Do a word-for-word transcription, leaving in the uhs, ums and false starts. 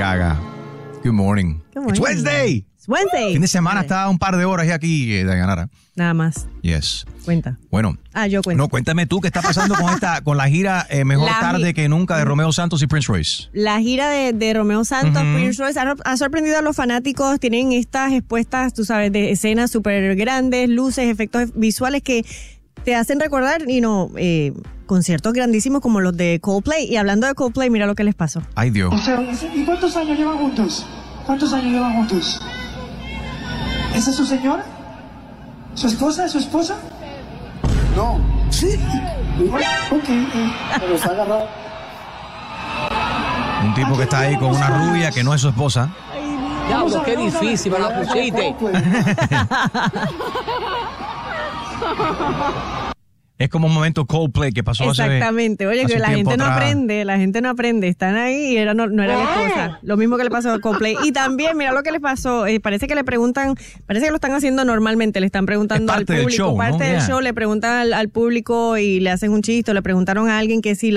Gaga. Good morning. Good morning. It's Wednesday. It's Wednesday. Fin de semana está un par de horas ya aquí, eh, Dayanara. Nada más. Yes. Cuenta. Bueno. Ah, yo cuento. No, cuéntame tú qué está pasando con esta, con la gira eh, Mejor La Tarde gi- que Nunca de Romeo Santos y Prince Royce. La gira de, de Romeo Santos, Ujú. Prince Royce, ha, ha sorprendido a los fanáticos. Tienen estas expuestas, tú sabes, de escenas súper grandes, luces, efectos visuales que te hacen recordar, y no, eh, conciertos grandísimos como los de Coldplay. Y hablando de Coldplay, mira lo que les pasó. Ay, Dios. O sea, ¿y cuántos años llevan juntos? ¿Cuántos años llevan juntos? ¿Esa es su señora? ¿Su esposa? ¿Es su esposa? No, Sí. Ok. eh. pero está agarrado. Un tipo que está ahí con una rubia que no es su esposa. Diablo, qué difícil me la pusiste. Es como un momento Coldplay que pasó hace Exactamente. Oye, hace que un la tiempo gente no atrás. aprende, la gente no aprende. Están ahí y era, no, no era la esposa. Lo mismo que le pasó a Coldplay. Y también, mira lo que le pasó. Eh, parece que le preguntan, parece que lo están haciendo normalmente. Le están preguntando Es al parte del público. show, parte ¿no? del Yeah. show, le preguntan al, al público y le hacen un chiste. Le preguntaron a alguien que si